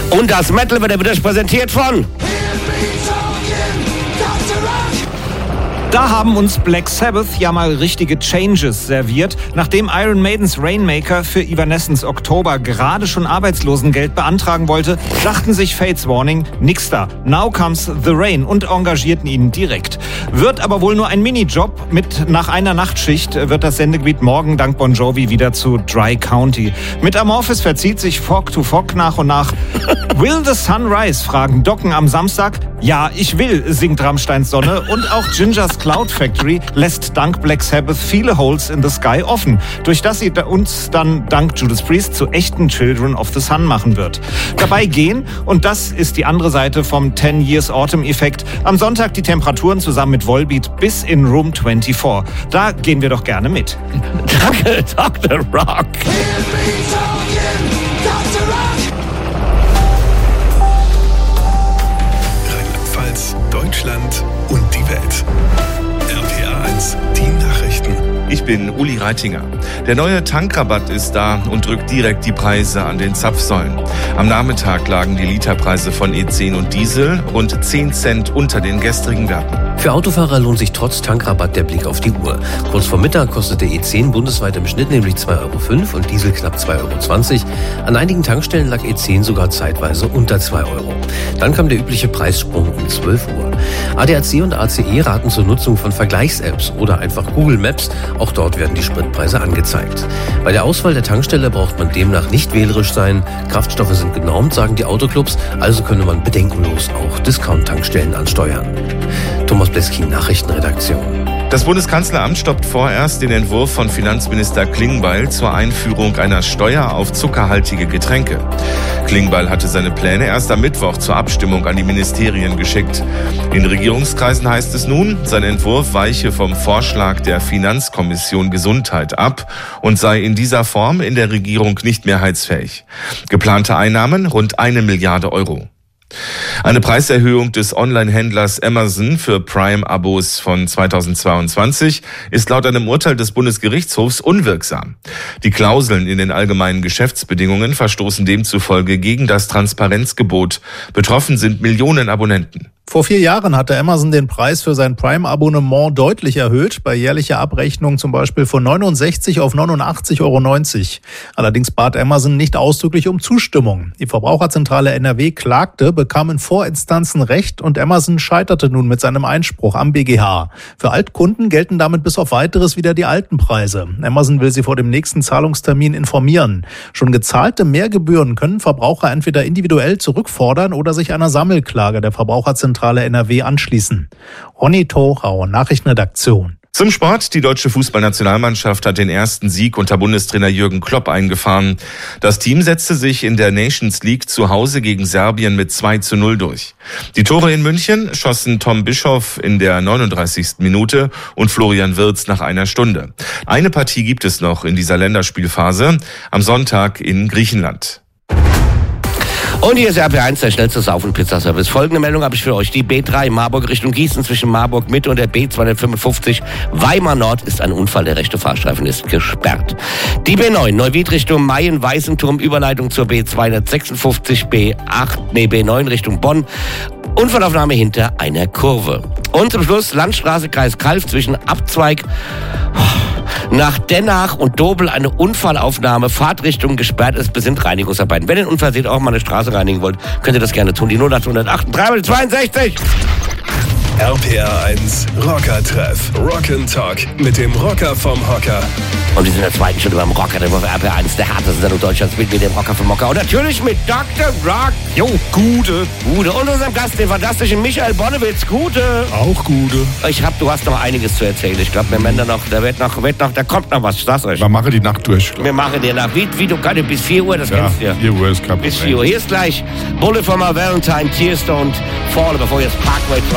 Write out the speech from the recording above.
Und das Metal wird euch präsentiert von... Da haben uns Black Sabbath ja mal richtige Changes serviert. Nachdem Iron Maidens Rainmaker für Evanescence Oktober gerade schon Arbeitslosengeld beantragen wollte, dachten sich Fates Warning, nix da. Now comes the rain und engagierten ihn direkt. Wird aber wohl nur ein Minijob. Nach einer Nachtschicht wird das Sendegebiet morgen dank Bon Jovi wieder zu Dry County. Mit Amorphis verzieht sich Fog to Fog nach und nach. Will the sun rise? Fragen Docken am Samstag. Ja, ich will, singt Rammsteins Sonne. Und auch Gingers Cloud Factory lässt dank Black Sabbath viele Holes in the Sky offen, durch das sie uns dann dank Judas Priest zu echten Children of the Sun machen wird. Dabei gehen, und das ist die andere Seite vom 10 Years Autumn Effekt, am Sonntag die Temperaturen zusammen mit Volbeat bis in Room 24. Da gehen wir doch gerne mit. Danke, Dr. Rock. Rheinland-Pfalz, Deutschland und die Welt. RPA 1, die Nachrichten. Ich bin Uli Reitinger. Der neue Tankrabatt ist da und drückt direkt die Preise an den Zapfsäulen. Am Nachmittag lagen die Literpreise von E10 und Diesel rund 10 Cent unter den gestrigen Werten. Für Autofahrer lohnt sich trotz Tankrabatt der Blick auf die Uhr. Kurz vor Mittag kostete E10 bundesweit im Schnitt nämlich 2,05 € und Diesel knapp 2,20 €. An einigen Tankstellen lag E10 sogar zeitweise unter 2 €. Dann kam der übliche Preissprung um 12 Uhr. ADAC und ACE raten zur Nutzung von Vergleichs-Apps oder einfach Google Maps. Auch dort werden die Spritpreise angezeigt. Bei der Auswahl der Tankstelle braucht man demnach nicht wählerisch sein. Kraftstoffe sind genormt, sagen die Autoclubs, also könne man bedenkenlos auch Discount-Tankstellen ansteuern. Thomas Bleskin, Nachrichtenredaktion. Das Bundeskanzleramt stoppt vorerst den Entwurf von Finanzminister Klingbeil zur Einführung einer Steuer auf zuckerhaltige Getränke. Klingbeil hatte seine Pläne erst am Mittwoch zur Abstimmung an die Ministerien geschickt. In Regierungskreisen heißt es nun, sein Entwurf weiche vom Vorschlag der Finanzkommission Gesundheit ab und sei in dieser Form in der Regierung nicht mehrheitsfähig. Geplante Einnahmen rund 1 Milliarde Euro. Eine Preiserhöhung des Online-Händlers Amazon für Prime-Abos von 2022 ist laut einem Urteil des Bundesgerichtshofs unwirksam. Die Klauseln in den allgemeinen Geschäftsbedingungen verstoßen demzufolge gegen das Transparenzgebot. Betroffen sind Millionen Abonnenten. Vor 4 Jahren hatte Amazon den Preis für sein Prime-Abonnement deutlich erhöht, bei jährlicher Abrechnung zum Beispiel von 69 auf 89,90 €. Allerdings bat Amazon nicht ausdrücklich um Zustimmung. Die Verbraucherzentrale NRW klagte, bekam in Vorinstanzen Recht und Amazon scheiterte nun mit seinem Einspruch am BGH. Für Altkunden gelten damit bis auf Weiteres wieder die alten Preise. Amazon will sie vor dem nächsten Zahlungstermin informieren. Schon gezahlte Mehrgebühren können Verbraucher entweder individuell zurückfordern oder sich einer Sammelklage der Verbraucherzentrale NRW anschließen. Ronny Thorau, Nachrichtenredaktion. Zum Sport. Die deutsche Fußballnationalmannschaft hat den ersten Sieg unter Bundestrainer Jürgen Klopp eingefahren. Das Team setzte sich in der Nations League zu Hause gegen Serbien mit 2:0 durch. Die Tore in München schossen Tom Bischoff in der 39. Minute und Florian Wirtz nach einer Stunde. Eine Partie gibt es noch in dieser Länderspielphase, am Sonntag in Griechenland. Und hier ist RP1, der schnellste Sauf- und Pizzaservice. Folgende Meldung habe ich für euch. Die B3 Marburg Richtung Gießen zwischen Marburg Mitte und der B255 Weimar Nord ist ein Unfall. Der rechte Fahrstreifen ist gesperrt. Die B9 Neuwied Richtung Mayen-Weißenturm Überleitung zur B256 B9 Richtung Bonn. Unfallaufnahme hinter einer Kurve. Und zum Schluss Landstraße Kreis Calw zwischen Abzweig nach Dennach und Dobel eine Unfallaufnahme, Fahrtrichtung gesperrt ist, besinnt Reinigungsarbeiten. Wenn ihr den Unfall seht, auch mal eine Straße reinigen wollt, könnt ihr das gerne tun. Die 0838 62. RPA 1 Rocker-Treff. Rock'n'Talk mit dem Rocker vom Hocker. Und wir sind in der zweiten Stunde beim Rocker, der RPA 1, der härteste Sendung Deutschlands, mit dem Rocker vom Hocker. Und natürlich mit Dr. Rock. Jo, Gute. Und unserem Gast, den fantastischen Michael Bonnewitz. Gute. Auch Gute. Du hast noch einiges zu erzählen. Ich glaube, da kommt noch was. Ich sag's euch. Wir machen die Nacht durch. Wir machen die Nacht. Wie du kannst, bis 4 Uhr, das kennst du ja. 4 Uhr ist kein Problem. Bis 4 Uhr. Hier ist gleich Bullet for my Valentine, Tearstone, Fall, bevor jetzt Parkway 2.